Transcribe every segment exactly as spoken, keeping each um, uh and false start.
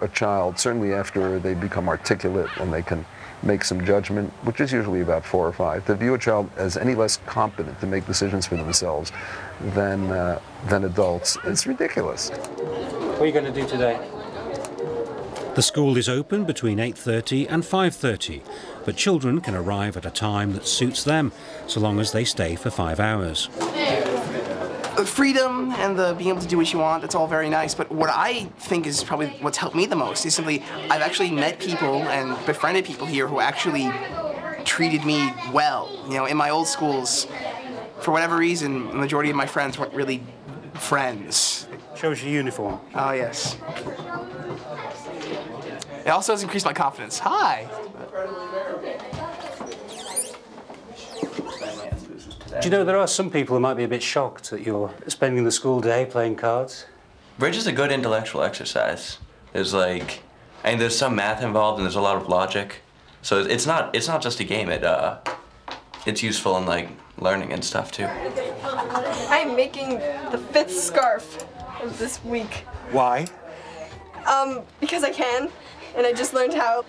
a child, certainly after they become articulate and they can make some judgment, which is usually about four or five, to view a child as any less competent to make decisions for themselves than, uh, than adults, it's ridiculous. What are you going to do today? The school is open between eight thirty and five thirty, but children can arrive at a time that suits them, so long as they stay for five hours. The freedom and the being able to do what you want, that's all very nice, but what I think is probably what's helped me the most is simply I've actually met people and befriended people here who actually treated me well. You know, in my old schools, for whatever reason, the majority of my friends weren't really friends. Shows your uniform. Oh, yes. It also has increased my confidence. Hi! Do you know there are some people who might be a bit shocked that you're spending the school day playing cards? Bridge is a good intellectual exercise. There's like, I mean, there's some math involved and there's a lot of logic. So it's not, it's not just a game. It, uh, it's useful in like learning and stuff too. I'm making the fifth scarf of this week. Why? Um, because I can, and I just learned how.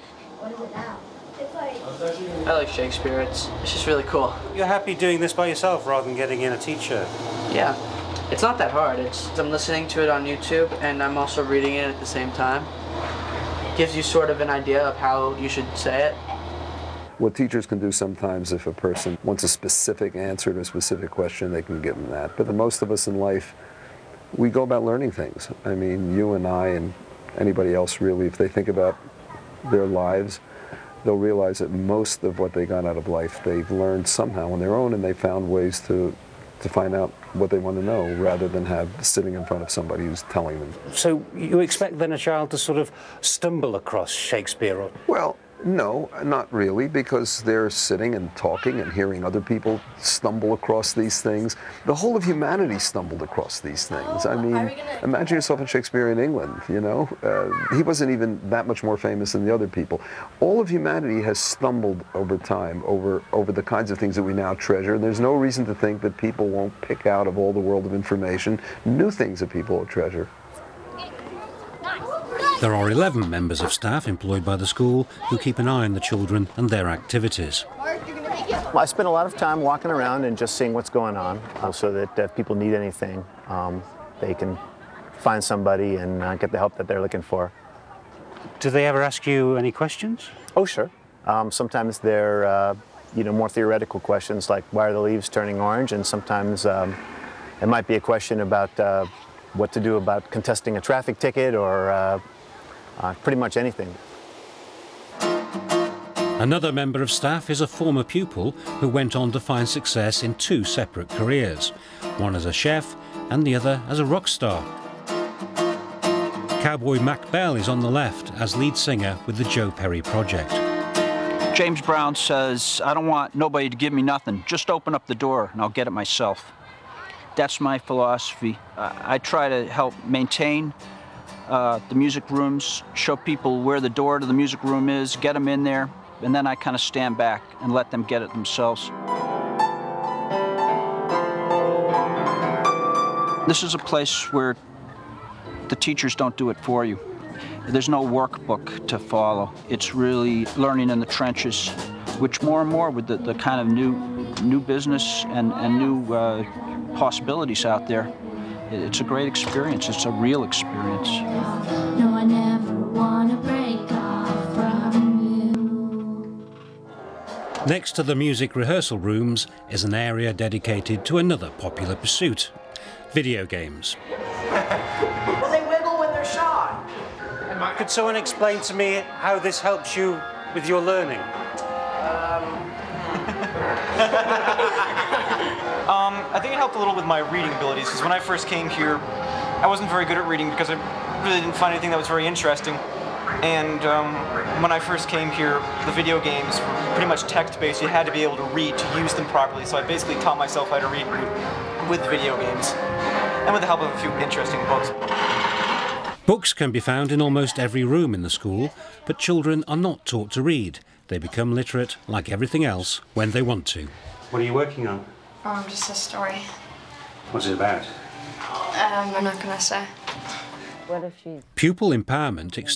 I like Shakespeare. It's, it's just really cool. You're happy doing this by yourself rather than getting in a teacher? Yeah. It's not that hard. It's I'm listening to it on YouTube and I'm also reading it at the same time. Gives you sort of an idea of how you should say it. What teachers can do sometimes, if a person wants a specific answer to a specific question, they can give them that. But the most of us in life, we go about learning things. I mean, you and I and anybody else really, if they think about their lives, they'll realize that most of what they got out of life they've learned somehow on their own, and they found ways to to find out what they want to know rather than have sitting in front of somebody who's telling them. So you expect then a child to sort of stumble across Shakespeare? Or... Well, no, not really, because they're sitting and talking and hearing other people stumble across these things. The whole of humanity stumbled across these things. I mean, imagine yourself in Shakespearean England, you know? Uh, he wasn't even that much more famous than the other people. All of humanity has stumbled over time, over, over the kinds of things that we now treasure. And there's no reason to think that people won't pick out of all the world of information new things that people will treasure. There are eleven members of staff employed by the school who keep an eye on the children and their activities. Well, I spend a lot of time walking around and just seeing what's going on uh, so that if people need anything, um, they can find somebody and uh, get the help that they're looking for. Do they ever ask you any questions? Oh, sure. Um, sometimes they're uh, you know, more theoretical questions like why are the leaves turning orange, and sometimes um, it might be a question about uh, what to do about contesting a traffic ticket or uh, Uh, pretty much anything. Another member of staff is a former pupil who went on to find success in two separate careers, one as a chef and the other as a rock star. Cowboy Mac Bell is on the left as lead singer with the Joe Perry Project. James Brown says, I don't want nobody to give me nothing, just open up the door and I'll get it myself. That's my philosophy. Uh, I try to help maintain Uh, the music rooms, show people where the door to the music room is, get them in there, and then I kind of stand back and let them get it themselves. This is a place where the teachers don't do it for you. There's no workbook to follow. It's really learning in the trenches, which more and more with the, the kind of new, new business and, and new uh, possibilities out there, it's a great experience. It's a real experience. No, I never want to break off from you. Next to the music rehearsal rooms is an area dedicated to another popular pursuit, video games. Well, they wiggle when they're shy. Could someone explain to me how this helps you with your learning? Um, um, I think it helped a little with my reading abilities, because when I first came here, I wasn't very good at reading because I really didn't find anything that was very interesting. And um, when I first came here, the video games were pretty much text-based. You had to be able to read to use them properly, so I basically taught myself how to read with video games, and with the help of a few interesting books. Books can be found in almost every room in the school, but children are not taught to read. They become literate, like everything else, when they want to. What are you working on? Um, just a story. What's it about? Um, I'm not gonna say. Pupil empowerment extends